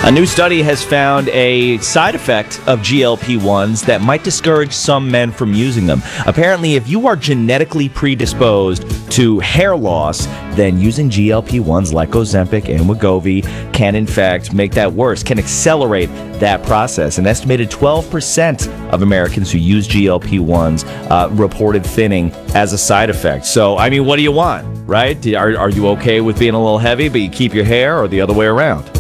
A new study has found a side effect of GLP-1s that might discourage some men from using them. Apparently, if you are genetically predisposed to hair loss, then using GLP-1s like Ozempic and Wegovy can, in fact, make that worse, can accelerate that process. An estimated 12% of Americans who use GLP-1s reported thinning as a side effect. So, I mean, what do you want, right? Are you okay with being a little heavy, but you keep your hair, or the other way around?